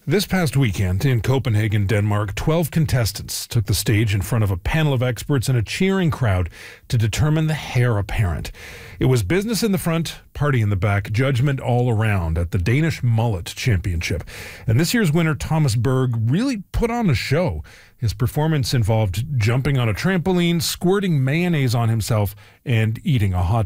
This past weekend in Copenhagen, Denmark, 12 contestants took the stage in front of a panel of experts and a cheering crowd to determine the heir apparent. It was business in the front, party in the back, judgment all around at the Danish Mullet Championship. And this year's winner, Thomas Berg, really put on a show. His performance involved jumping on a trampoline, squirting mayonnaise on himself, and eating a hot